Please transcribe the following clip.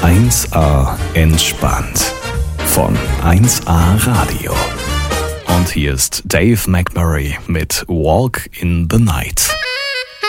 1A entspannt von 1A Radio. Und hier ist Dave McMurray mit Walk in the Night.